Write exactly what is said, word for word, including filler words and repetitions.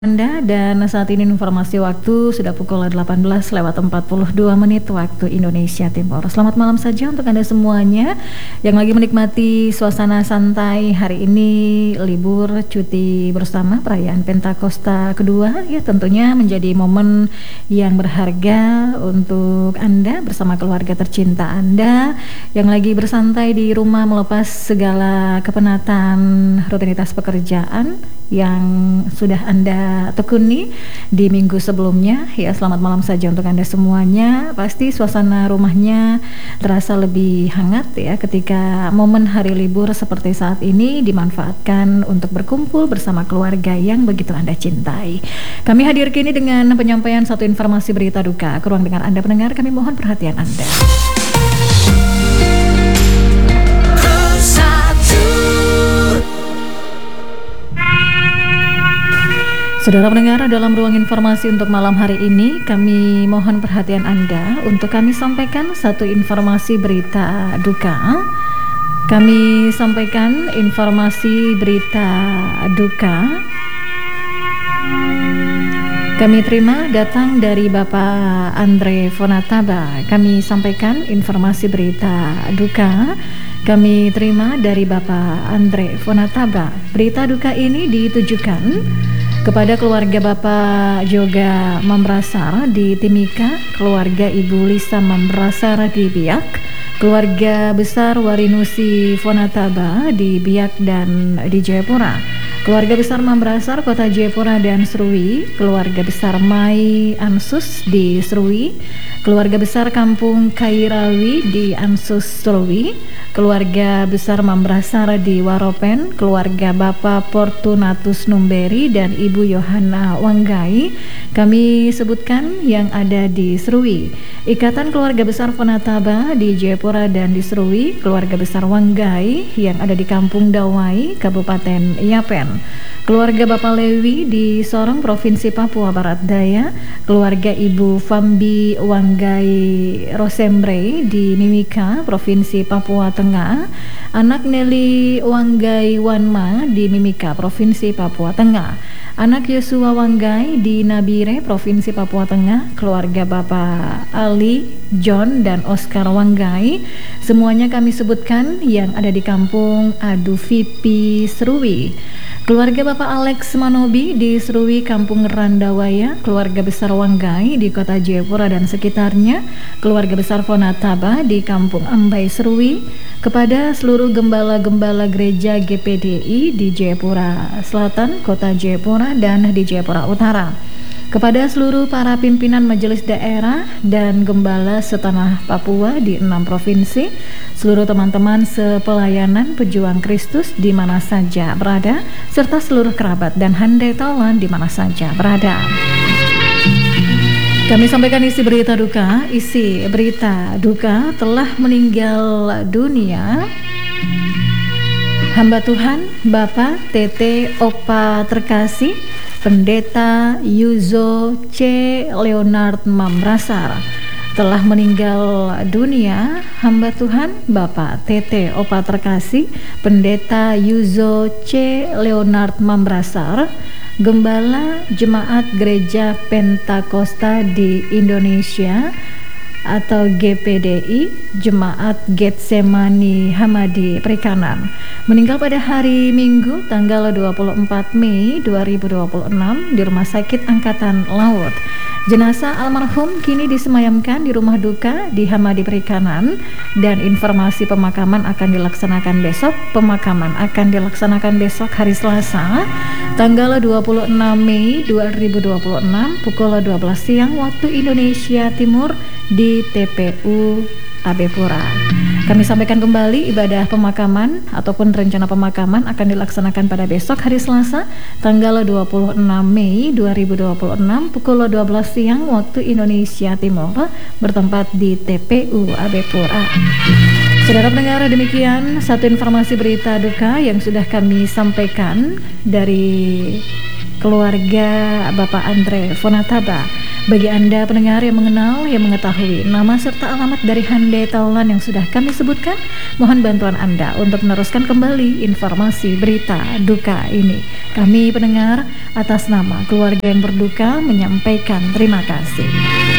Anda dan saat ini informasi waktu sudah pukul delapan belas lewat empat puluh dua menit waktu Indonesia Timur. Selamat malam saja untuk Anda semuanya yang lagi menikmati suasana santai hari ini, libur cuti bersama perayaan Pentakosta kedua, ya tentunya menjadi momen yang berharga untuk Anda bersama keluarga tercinta Anda yang lagi bersantai di rumah melepas segala kepenatan rutinitas pekerjaan yang sudah Anda tekuni di minggu sebelumnya. Ya, selamat malam saja untuk Anda semuanya. Pasti suasana rumahnya terasa lebih hangat ya ketika momen hari libur seperti saat ini dimanfaatkan untuk berkumpul bersama keluarga yang begitu Anda cintai. Kami hadir kini dengan penyampaian satu informasi berita duka. Ke ruang dengar Anda pendengar, kami mohon perhatian Anda. Saudara pendengar, dalam ruang informasi untuk malam hari ini, kami mohon perhatian Anda untuk kami sampaikan satu informasi berita duka. Kami sampaikan informasi berita duka. Kami terima datang dari Bapak Andre Fonataba. Kami sampaikan informasi berita duka. Kami terima dari Bapak Andre Fonataba. Berita duka ini ditujukan kepada keluarga Bapak Joga Mambrasar di Timika, keluarga Ibu Lisa Mambrasar di Biak, keluarga besar Warinusi Fonataba di Biak dan di Jayapura, keluarga besar Mambrasar Kota Jayapura dan Serui, keluarga besar Mai Ansus di Serui, keluarga besar Kampung Kairawi di Ansus Serui, keluarga besar Mambrasar di Waropen, keluarga Bapak Fortunatus Numberi dan Ibu Yohana Wanggai kami sebutkan yang ada di Serui, Ikatan Keluarga Besar Fonataba di Jayapura dan di Serui, keluarga besar Wanggai yang ada di Kampung Dawai, Kabupaten Yapen, keluarga Bapak Lewi di Sorong, Provinsi Papua Barat Daya, keluarga Ibu Fambi Wanggai Rosembre di Mimika, Provinsi Papua Tengah, anak Nelly Wanggai Wanma di Mimika, Provinsi Papua Tengah, anak Yosua Wanggai di Nabire, Provinsi Papua Tengah, keluarga Bapak Ali, John, dan Oscar Wanggai, semuanya kami sebutkan yang ada di Kampung Adu Vipi Serui, keluarga Bapak Alex Manobi di Serui, Kampung Randawaya, keluarga besar Wanggai di Kota Jayapura dan sekitarnya, keluarga besar Fonataba di Kampung Ambai Serui, kepada seluruh gembala-gembala gereja G P D I di Jayapura Selatan, Kota Jayapura dan di Jayapura Utara, kepada seluruh para pimpinan majelis daerah dan gembala setanah Papua di enam provinsi, seluruh teman-teman sepelayanan pejuang Kristus di mana saja berada, serta seluruh kerabat dan handai taulan di mana saja berada. Kami sampaikan isi berita duka. Isi berita duka: telah meninggal dunia hamba Tuhan Bapak T T Opa Terkasih Pendeta Yuzo C. Leonard Mambrasar. Telah meninggal dunia hamba Tuhan Bapak T T Opa Terkasih Pendeta Yuzo C. Leonard Mambrasar, Gembala Jemaat Gereja Pentakosta di Indonesia atau G P D I Jemaat Getsemani Hamadi Perikanan, meninggal pada hari Minggu tanggal dua puluh empat Mei dua ribu dua puluh enam di Rumah Sakit Angkatan Laut. Jenazah almarhum kini disemayamkan di rumah duka di Hamadi Perikanan dan informasi pemakaman akan dilaksanakan besok. Pemakaman akan dilaksanakan besok hari Selasa tanggal dua puluh enam Mei dua ribu dua puluh enam pukul dua belas siang waktu Indonesia Timur di T P U Abepura. Kami sampaikan kembali, ibadah pemakaman ataupun rencana pemakaman akan dilaksanakan pada besok hari Selasa tanggal dua puluh enam Mei dua ribu dua puluh enam pukul dua belas siang waktu Indonesia Timur bertempat di T P U Abepura. Saudara pendengar, demikian satu informasi berita duka yang sudah kami sampaikan dari keluarga Bapak Andre Fonataba. Bagi Anda pendengar yang mengenal, yang mengetahui nama serta alamat dari Handai Taulan yang sudah kami sebutkan, mohon bantuan Anda untuk meneruskan kembali informasi berita duka ini. Kami pendengar atas nama keluarga yang berduka menyampaikan terima kasih.